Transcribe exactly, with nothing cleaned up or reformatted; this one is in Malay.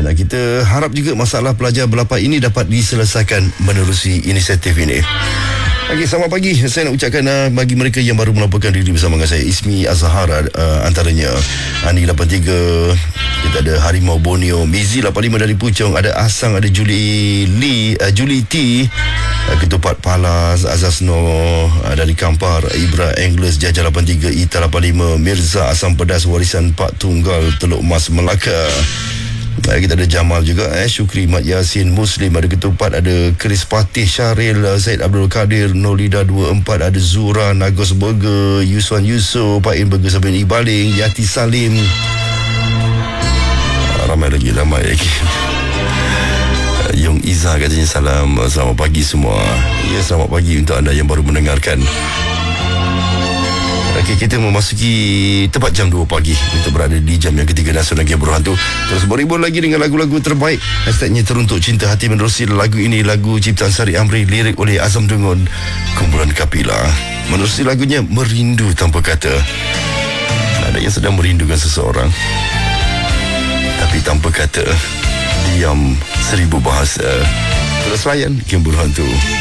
Dan kita harap juga masalah pelajar berlapar ini dapat diselesaikan menerusi inisiatif ini. Okey, selamat pagi. Saya nak ucapkan uh, bagi mereka yang baru melaporkan diri bersama dengan saya, Ismi Azhara uh, antaranya. Ani lapan tiga, kita ada Harimau Borneo, Mizi lapan lima dari Puchong, ada Asang, ada Julie Lee, uh, Julie T, uh, Ketupat Palas, Azaz Noh uh, dari Kampar, Ibra Anglers Jajah lapan tiga, Ita lapan lima, Mirza Asam Pedas Warisan Pak Tunggal Teluk Mas Melaka. Baik, kita ada Jamal juga, eh, Syukri Mat Yasin Muslim, ada Ketupat, ada Chris Patih Syaril, Zaid Abdul Kadir, Nolida dua puluh empat, ada Zura Nagos Burger, Yuswan Yusof, Pak In Burger Sabin Ibaling, Yati Salim, ramai lagi, ramai lagi. Yung Iza katanya salam, selamat pagi semua. Ya, selamat pagi untuk anda yang baru mendengarkan. Okey, kita memasuki tepat jam dua pagi untuk berada di jam yang ketiga Nasional Game Berhantu. Terus berhibur lagi dengan lagu-lagu terbaik. Hashtagnya Teruntuk Cinta Hati menerusi lagu ini, lagu ciptaan Sari Amri, lirik oleh Azam Dungun, kumpulan Kapila. Menerusi lagunya Merindu Tanpa Kata. Ada yang sedang merindukan seseorang, tapi tanpa kata, diam seribu bahasa. Terus layan Game Berhantu.